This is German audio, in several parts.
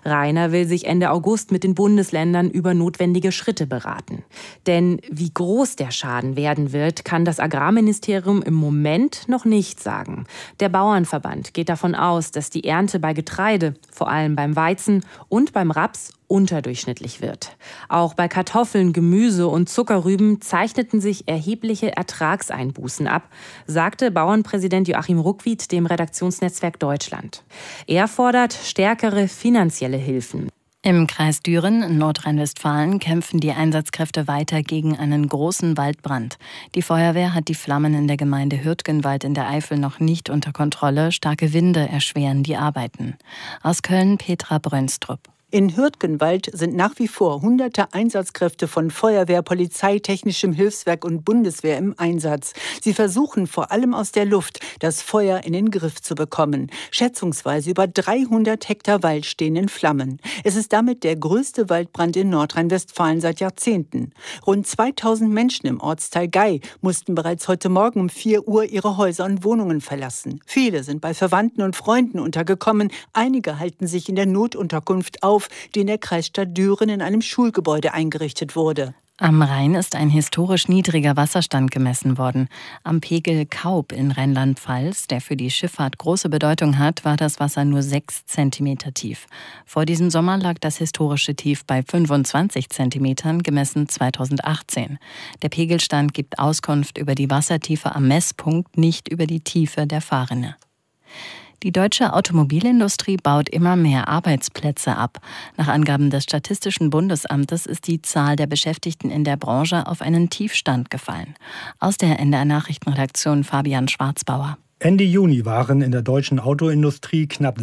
Rainer will sich Ende August mit den Bundesländern über notwendige Schritte beraten. Denn wie groß der Schaden werden wird, kann das Agrarministerium im Moment noch nicht sagen. Der Bauernverband geht davon aus, dass die Ernte bei Getreide, vor allem beim Weizen und beim Raps, unterdurchschnittlich wird. Auch bei Kartoffeln, Gemüse und Zuckerrüben zeichneten sich erhebliche Ertragseinbußen ab, sagte Bauernpräsident Joachim Ruckwied dem Redaktionsnetzwerk Deutschland. Er fordert stärkere finanzielle Hilfen. Im Kreis Düren in Nordrhein-Westfalen kämpfen die Einsatzkräfte weiter gegen einen großen Waldbrand. Die Feuerwehr hat die Flammen in der Gemeinde Hürtgenwald in der Eifel noch nicht unter Kontrolle. Starke Winde erschweren die Arbeiten. Aus Köln Petra Brönstrup. In Hürtgenwald sind nach wie vor hunderte Einsatzkräfte von Feuerwehr, Polizei, Technischem Hilfswerk und Bundeswehr im Einsatz. Sie versuchen vor allem aus der Luft, das Feuer in den Griff zu bekommen. Schätzungsweise über 300 Hektar Wald stehen in Flammen. Es ist damit der größte Waldbrand in Nordrhein-Westfalen seit Jahrzehnten. Rund 2000 Menschen im Ortsteil Gei mussten bereits heute Morgen um 4 Uhr ihre Häuser und Wohnungen verlassen. Viele sind bei Verwandten und Freunden untergekommen. Einige halten sich in der Notunterkunft auf, die in der Kreisstadt Düren in einem Schulgebäude eingerichtet wurde. Am Rhein ist ein historisch niedriger Wasserstand gemessen worden. Am Pegel Kaub in Rheinland-Pfalz, der für die Schifffahrt große Bedeutung hat, war das Wasser nur 6 Zentimeter tief. Vor diesem Sommer lag das historische Tief bei 25 Zentimetern, gemessen 2018. Der Pegelstand gibt Auskunft über die Wassertiefe am Messpunkt, nicht über die Tiefe der Fahrrinne. Die deutsche Automobilindustrie baut immer mehr Arbeitsplätze ab. Nach Angaben des Statistischen Bundesamtes ist die Zahl der Beschäftigten in der Branche auf einen Tiefstand gefallen. Aus der NDR Nachrichtenredaktion Fabian Schwarzbauer. Ende Juni waren in der deutschen Autoindustrie knapp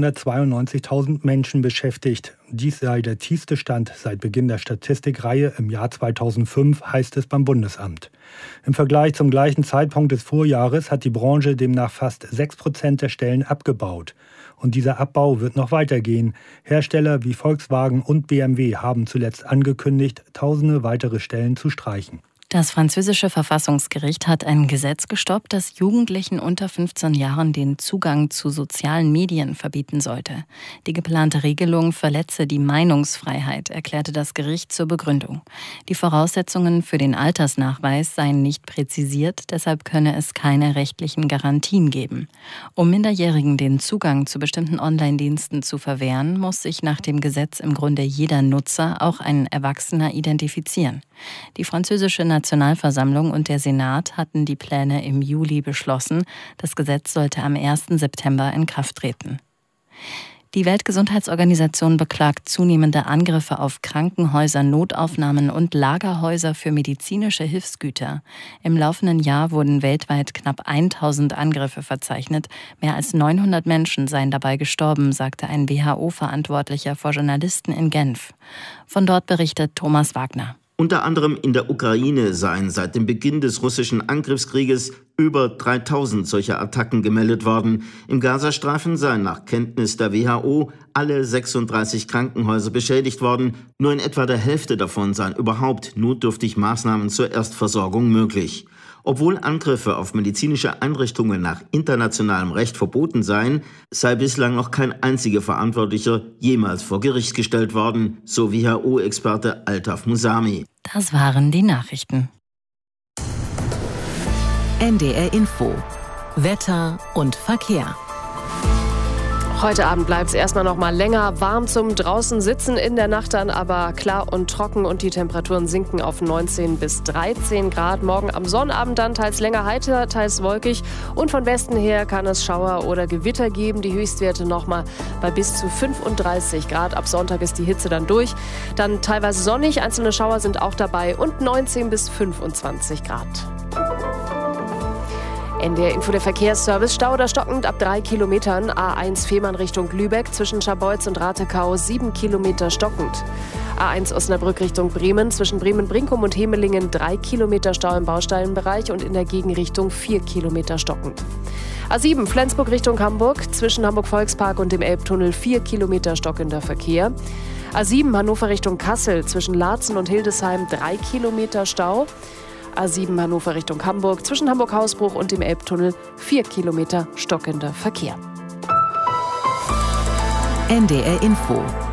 692.000 Menschen beschäftigt. Dies sei der tiefste Stand seit Beginn der Statistikreihe im Jahr 2005, heißt es beim Bundesamt. Im Vergleich zum gleichen Zeitpunkt des Vorjahres hat die Branche demnach fast 6% der Stellen abgebaut. Und dieser Abbau wird noch weitergehen. Hersteller wie Volkswagen und BMW haben zuletzt angekündigt, tausende weitere Stellen zu streichen. Das französische Verfassungsgericht hat ein Gesetz gestoppt, das Jugendlichen unter 15 Jahren den Zugang zu sozialen Medien verbieten sollte. Die geplante Regelung verletze die Meinungsfreiheit, erklärte das Gericht zur Begründung. Die Voraussetzungen für den Altersnachweis seien nicht präzisiert, deshalb könne es keine rechtlichen Garantien geben. Um Minderjährigen den Zugang zu bestimmten Online-Diensten zu verwehren, muss sich nach dem Gesetz im Grunde jeder Nutzer, auch ein Erwachsener, identifizieren. Die französische Nationalversammlung und der Senat hatten die Pläne im Juli beschlossen. Das Gesetz sollte am 1. September in Kraft treten. Die Weltgesundheitsorganisation beklagt zunehmende Angriffe auf Krankenhäuser, Notaufnahmen und Lagerhäuser für medizinische Hilfsgüter. Im laufenden Jahr wurden weltweit knapp 1000 Angriffe verzeichnet. Mehr als 900 Menschen seien dabei gestorben, sagte ein WHO-Verantwortlicher vor Journalisten in Genf. Von dort berichtet Thomas Wagner. Unter anderem in der Ukraine seien seit dem Beginn des russischen Angriffskrieges über 3000 solcher Attacken gemeldet worden. Im Gazastreifen seien nach Kenntnis der WHO alle 36 Krankenhäuser beschädigt worden. Nur in etwa der Hälfte davon seien überhaupt notdürftig Maßnahmen zur Erstversorgung möglich. Obwohl Angriffe auf medizinische Einrichtungen nach internationalem Recht verboten seien, sei bislang noch kein einziger Verantwortlicher jemals vor Gericht gestellt worden, so WHO-Experte Altaf Musami. Das waren die Nachrichten. NDR Info. Wetter und Verkehr. Heute Abend bleibt es erstmal noch mal länger warm zum draußen sitzen, in der Nacht dann aber klar und trocken und die Temperaturen sinken auf 19 bis 13 Grad. Morgen am Sonnabend dann teils länger heiter, teils wolkig und von Westen her kann es Schauer oder Gewitter geben. Die Höchstwerte noch mal bei bis zu 35 Grad. Ab Sonntag ist die Hitze dann durch. Dann teilweise sonnig, einzelne Schauer sind auch dabei und 19 bis 25 Grad. NDR Info, der Verkehrsservice. Stau oder stockend ab 3 Kilometern. A1 Fehmarn Richtung Lübeck. Zwischen Scharbeutz und Ratekau 7 Kilometer stockend. A1 Osnabrück Richtung Bremen. Zwischen Bremen-Brinkum und Hemelingen 3 Kilometer Stau im Baustellenbereich und in der Gegenrichtung 4 Kilometer stockend. A7 Flensburg Richtung Hamburg. Zwischen Hamburg-Volkspark und dem Elbtunnel 4 Kilometer stockender Verkehr. A7 Hannover Richtung Kassel. Zwischen Laatzen und Hildesheim 3 Kilometer Stau. A7 Hannover Richtung Hamburg, zwischen Hamburg-Hausbruch und dem Elbtunnel 4 Kilometer stockender Verkehr. NDR Info.